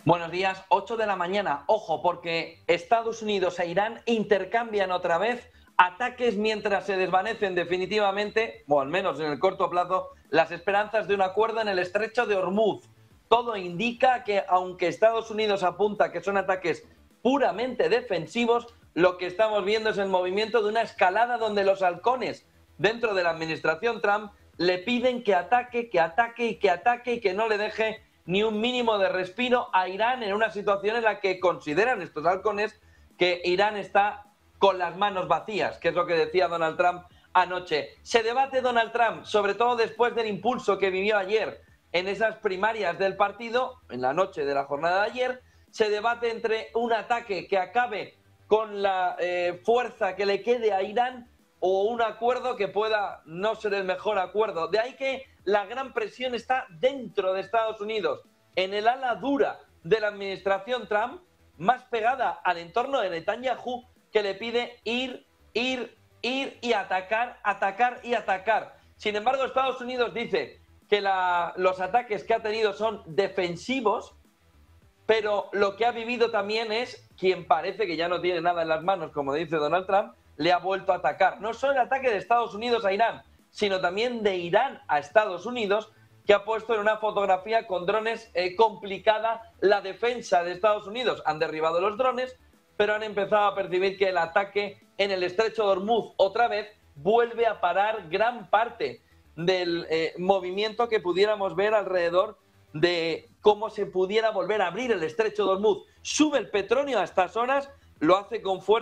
Buenos días, 8 de la mañana. Ojo, porque Estados Unidos e Irán intercambian otra vez ataques mientras se desvanecen definitivamente, o al menos en el corto plazo, las esperanzas de un acuerdo en el estrecho de Hormuz. Todo indica que, aunque Estados Unidos apunta que son ataques puramente defensivos, lo que estamos viendo es el movimiento de una escalada donde los halcones dentro de la administración Trump le piden que ataque y que no le deje ni un mínimo de respiro a Irán en una situación en la que consideran estos halcones que Irán está con las manos vacías, que es lo que decía Donald Trump anoche. Se debate Donald Trump, sobre todo después del impulso que vivió ayer en esas primarias del partido, en la noche de la jornada de ayer, se debate entre un ataque que acabe con la fuerza que le quede a Irán o un acuerdo que pueda no ser el mejor acuerdo. De ahí que la gran presión está dentro de Estados Unidos, en el ala dura de la administración Trump, más pegada al entorno de Netanyahu, que le pide ir y atacar. Sin embargo, Estados Unidos dice que los ataques que ha tenido son defensivos, pero lo que ha vivido también es quien parece que ya no tiene nada en las manos, como dice Donald Trump, le ha vuelto a atacar. No solo el ataque de Estados Unidos a Irán, sino también de Irán a Estados Unidos, que ha puesto en una fotografía con drones complicada la defensa de Estados Unidos. Han derribado los drones, pero han empezado a percibir que el ataque en el estrecho de Hormuz otra vez vuelve a parar gran parte del movimiento que pudiéramos ver alrededor de cómo se pudiera volver a abrir el estrecho de Hormuz. Sube el petróleo a estas horas, lo hace con fuerza.